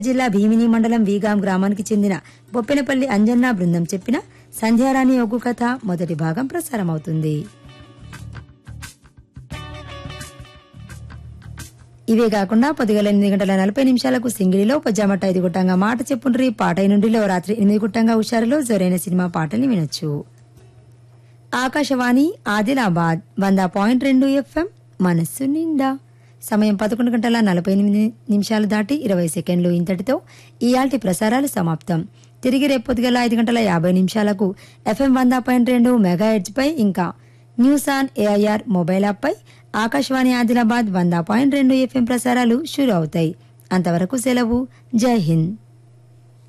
జిల్లా భీమిని మండలం వీగాం గ్రామానికి చెందిన బొప్పెనపల్లి అంజన్న బృందం చెప్పిన సంధ్యారాణి ఒగ్గు కథ మొదటి భాగం ప్రసారమవుతుంది. ఇవే కాకుండా 8:40 సింగిడిలో పజ్జామట్ట 5 గుట్టంగా మాట చెప్పుండ్రి పాటై నుండిలో రాత్రి 8 గుట్టంగా హుషారులో జోరైన సినిమా పాటల్ని వినొచ్చు. ఆకాశవాణి ఆదిలాబాద్ 100.2 FM మనస్సు నిండా. సమయం 11:48 దాటి 20 సెకండ్లు. ఇంతటితో ఇయాల్టి ప్రసారాలు సమాప్తం. తిరిగి రేపు పొద్దుగల 5:50 FM 100.2 మెగాహెర్ట్జ్ పై ఇంకా news on AIR mobile app pi Akashvani Adilabad 100.2 FM ప్రసారాలు షురు అవుతాయి. అంతవరకు సెలవు. జై హింద్.